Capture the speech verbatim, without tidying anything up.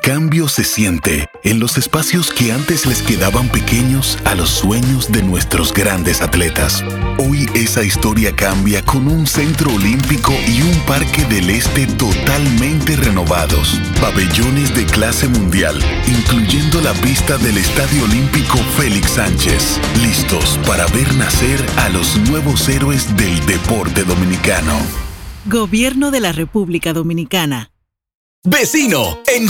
Cambio se siente en los espacios que antes les quedaban pequeños a los sueños de nuestros grandes atletas. Hoy esa historia cambia con un centro olímpico y un parque del este totalmente renovados. Pabellones de clase mundial, incluyendo la pista del Estadio Olímpico Félix Sánchez. Listos para ver nacer a los nuevos héroes del deporte dominicano. Gobierno de la República Dominicana. Vecino, en